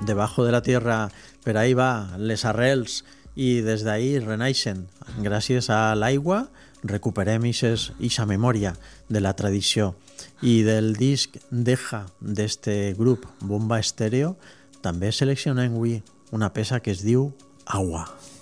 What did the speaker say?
debajo de la tierra, per ahí va, les arrels, i des d'ahí renaixen. Gràcies a l'aigua recuperem ixa memòria de la tradició. I del disc Deja d'este grup Bomba Estéreo també seleccionem avui una peça que es diu Agua.